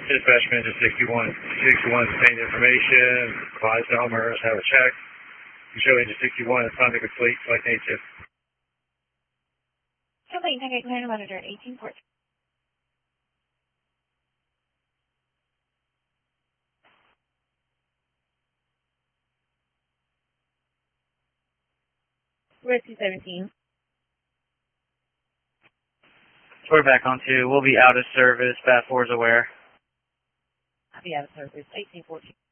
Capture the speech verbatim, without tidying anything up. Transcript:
Dispatchman to sixty-one. sixty-one obtained information. Advise Elmer, have a check. You show into sixty-one, it's time to complete. Flight eighty-two. Complete, Tango Clear Monitor, eighteen fourteen. We're at two seventeen. We're back on two. We'll be out of service. Bat four is aware. I'll be out of service, eighteen fourteen.